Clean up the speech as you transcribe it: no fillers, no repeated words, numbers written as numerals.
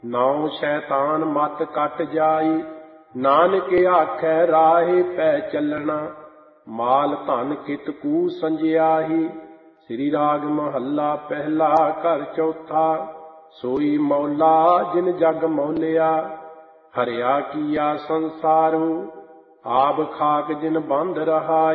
ਨਾਉ ਸ਼ੈਤਾਨ ਮਤ ਕੱਟ ਜਾਈ, ਨਾਨਕ ਆਖੈ ਰਾਹੇ ਪੈ ਚੱਲਣਾ। ਮਾਲ ਧਨ ਕਿਤ ਕੂ ਸੰਜਿਆਹੀ, ਸ੍ਰੀ ਰਾਗ ਮਹੱਲਾ ਪਹਿਲਾ ਘਰ ਚੌਥਾ। ਸੋਈ ਮੌਲਾ ਜਿਨ ਜਗ ਮੌਲਿਆ, ਹਰਿਆ ਕੀਆ ਸੰਸਾਰੂ। ਆਬ ਖਾਕ ਜਿਨ ਬੰਧ ਰਹਾਈ,